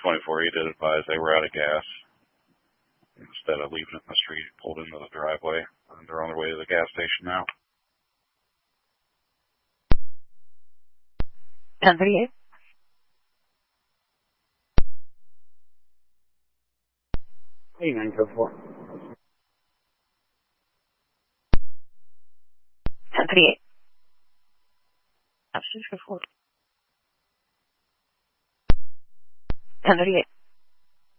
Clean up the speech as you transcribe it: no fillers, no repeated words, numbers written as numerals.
24, he did advise they were out of gas. Instead of leaving it in the street, pulled into the driveway, and they're on their way to the gas station now. 1038. Hey, 904. 1038. Absolutely 4. 1038.